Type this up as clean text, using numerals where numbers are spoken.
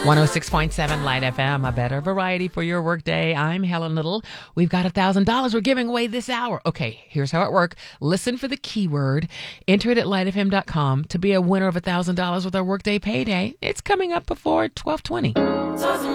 106.7 Light FM, a better variety for your workday. I'm Helen Little. We've got $1,000 we're giving away this hour. Okay, here's how it works. Listen for the keyword. Enter it at lightfm.com to be a winner of $1,000 with our workday payday. It's coming up before 12:20.